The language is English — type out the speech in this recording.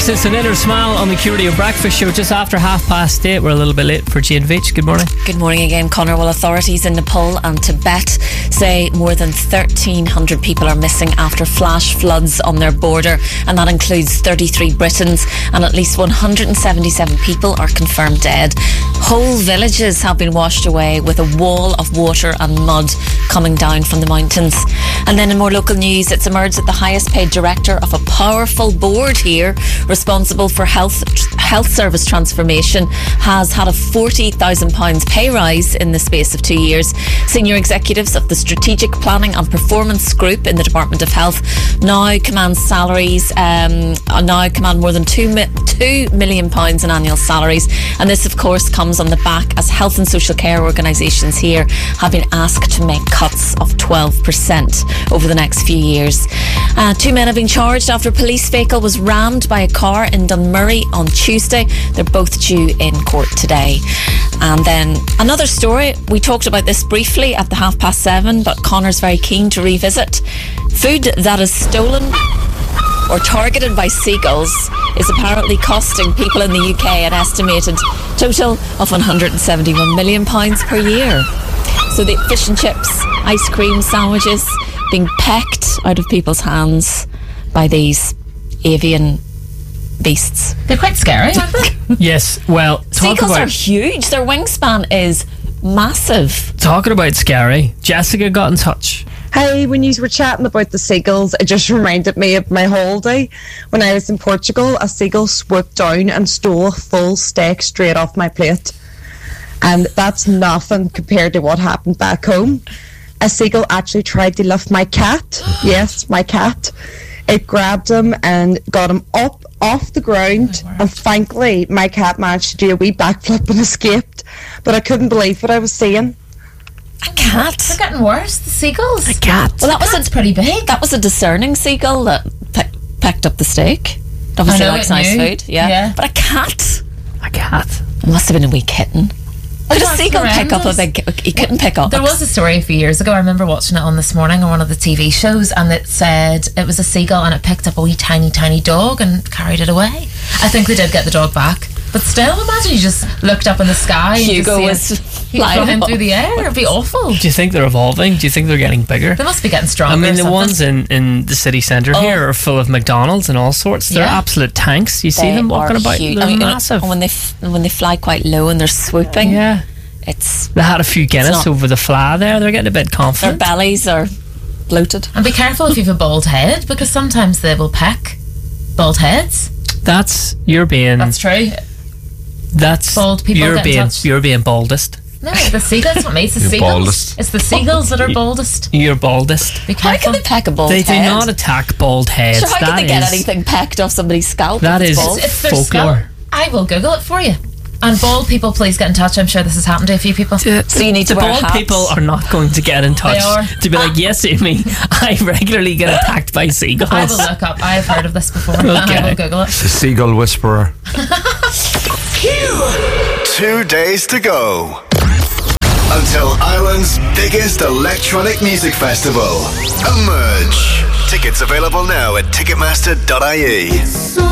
course, it's an inner smile on the Curio Breakfast Show just after 8:30. We're a little bit late for Jane Veitch. Good morning. Good morning again, Conor. Well, authorities in Nepal and Tibet say more than 1,300 people are missing after flash floods on their border, and that includes 33 Britons, and at least 177 people are confirmed dead. Whole villages have been washed away with a wall of water and mud coming down from the mountains. And then in more local news, it's emerged that the highest paid director of a powerful board here responsible for health service transformation has had a £40,000 pay rise in the space of 2 years. Senior executives of the Strategic Planning and Performance Group in the Department of Health now command more than £2 million in annual salaries, and this of course comes on the back as health and social care organisations here have been asked to make cuts of 12% over the next few years. 2 men have been charged after a police vehicle was rammed by a car in Dunmurry on Tuesday. They're both due in court today. And then another story, we talked about this briefly at the 7:30, but Conor's very keen to revisit. Food that is stolen or targeted by seagulls is apparently costing people in the UK an estimated total of £171 million per year. So the fish and chips, ice cream, sandwiches being pecked out of people's hands by these avian beasts. They're quite scary, aren't they? Yes, well, seagulls are huge. Their wingspan is massive. Talking about scary, Jessica got in touch. Hey, when you were chatting about the seagulls, it just reminded me of my holiday. When I was in Portugal, a seagull swooped down and stole a full steak straight off my plate. And that's nothing compared to what happened back home. A seagull actually tried to lift my cat. Yes, my cat. It grabbed him and got him up off the ground, and thankfully my cat managed to do a wee backflip and escaped. But I couldn't believe what I was seeing. A cat? They're getting worse, the seagulls. A cat? Well, that's pretty big. That was a discerning seagull that picked up the steak. Obviously likes nice food, yeah. But a cat? A cat? It must have been a wee kitten. Could a seagull pick up a big... He couldn't pick up... There was a story a few years ago, I remember watching it on This Morning on one of the TV shows, and it said it was a seagull and it picked up a wee tiny dog and carried it away. I think they did get the dog back. But still, imagine you just looked up in the sky and Hugo was flying through the air. It'd be awful. Do you think they're evolving? Do you think they're getting bigger? They must be getting stronger. I mean, the ones in the city centre here are full of McDonald's and all sorts. They're absolute tanks. You see them walking about. Huge. They're massive. When they fly quite low and they're swooping. Yeah. They had a few Guinness over the fly there. They're getting a bit confident. Their bellies are bloated. And be careful if you have a bald head, because sometimes they will peck bald heads. That's true. That's bald people. You're being baldest. No, the seagulls. That's not me. It's the seagulls. Baldest. It's the seagulls that are baldest. You're baldest. Be careful. How can they peck a bald head? They do not attack bald heads. Sure, how can they get anything pecked off somebody's scalp? That is folklore. I will Google it for you. And bald people, please get in touch. I'm sure this has happened to a few people. So you need to wear hats. Bald people are not going to get in touch to be like, yes, Amy, I regularly get attacked by seagulls. I will look up. I have heard of this before. Okay. I will Google it. The seagull whisperer. 2 days to go until Ireland's biggest electronic music festival, Emerge. Tickets available now at ticketmaster.ie.